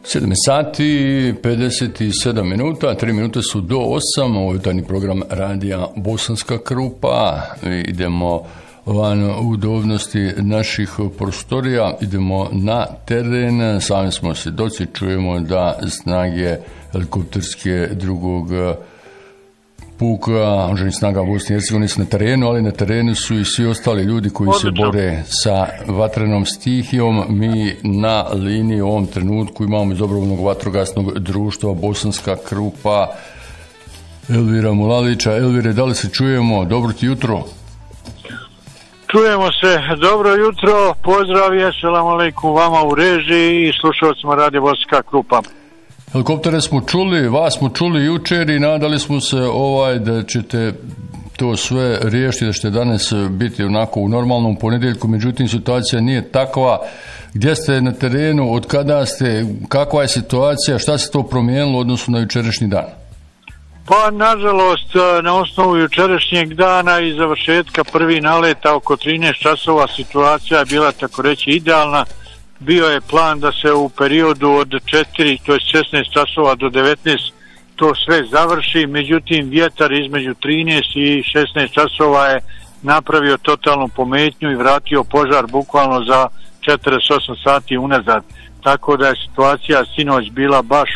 7 sati 57 minuta, 3 minute su do 8, ovo je jutarnji program radija Bosanska Krupa. Idemo van udobnosti naših prostorija, idemo na teren, sami smo svjedoci, čujemo da snage helikopterske drugog puka oružanih snaga Bosne i Hercegovine su na terenu, ali na terenu su i svi ostali ljudi koji se bore sa vatrenom stihijom. Mi na liniji u ovom trenutku imamo iz dobrovoljnog vatrogasnog društva Bosanska Krupa Elvira Mulalića. Elvire, da li se čujemo? Dobro ti jutro. Čujemo se, dobro jutro, pozdrav i assalamu alaikum vama u režiji i slušalcima radija Bosanska Krupa. Helikoptere smo čuli, vas smo čuli jučer i nadali smo se da ćete to sve riješiti, da ćete danas biti onako u normalnom ponedjeljku, međutim situacija nije takva. Gdje ste na terenu, od kada ste, kakva je situacija, šta se to promijenilo u odnosu na jučerašnji dan? Pa nažalost na osnovu jučerašnjeg dana i završetka prvi naleta oko 13 časova situacija je bila tako reći idealna. Bio je plan da se u periodu od 4, to je 16 časova do 19 to sve završi, međutim vjetar između 13 i 16 časova je napravio totalnu pometnju i vratio požar bukvalno za 48 sati unazad. Tako da je situacija sinoć bila baš